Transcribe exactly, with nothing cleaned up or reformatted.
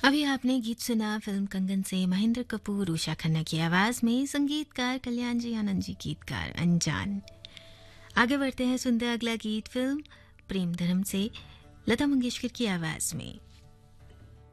अभी आपने गीत सुना फिल्म कंगन से महेंद्र कपूर उषा खन्ना की आवाज में, संगीतकार कल्याण जी आनंद जी, गीतकार अनजान। आगे बढ़ते हैं, सुनते हैं अगला गीत फिल्म प्रेम धर्म से लता मंगेशकर की आवाज में।